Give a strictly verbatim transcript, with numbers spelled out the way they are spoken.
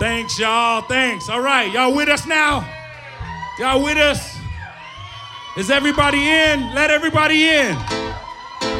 Thanks, y'all. Thanks. All right. Y'all with us now? Y'all with us? Is everybody in? Let everybody in.